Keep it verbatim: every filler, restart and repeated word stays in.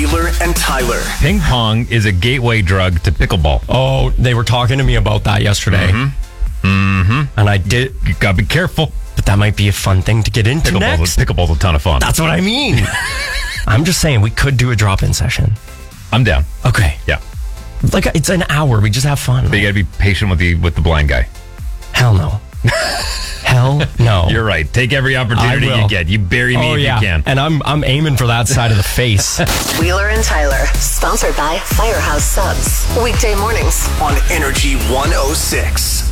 Wheeler and Tyler. Ping pong is a gateway drug to pickleball. Oh, they were talking to me about that yesterday. Mm-hmm. Mm-hmm. And I did. You gotta be careful. But that might be a fun thing to get into Pickleball's, next. pickleball's a ton of fun. That's what I mean. I'm just saying, we could do a drop-in session. I'm down. Okay. Yeah. Like, it's an hour. We just have fun. But you gotta be patient with the with the blind guy. Hell no. Hell no. You're right. Take every opportunity I will. you get. You bury me oh, if yeah. you can. And I'm I'm aiming for that side of the face. Wheeler and Tyler, sponsored by Firehouse Subs. Weekday mornings On Energy one oh six.